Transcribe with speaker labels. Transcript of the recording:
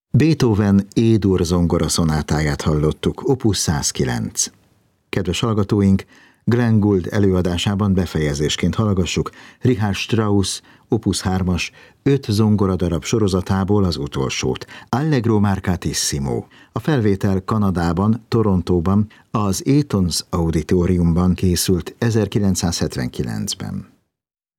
Speaker 1: Beethoven E-dur zongora szonátáját hallottuk, opus 109. Kedves hallgatóink, Glenn Gould előadásában befejezésként hallgassuk Richard Strauss opus 3-as 5 zongoradarab sorozatából az utolsót, Allegro marcatissimo. A felvétel Kanadában, Torontóban, az Eaton's Auditoriumban készült 1979-ben.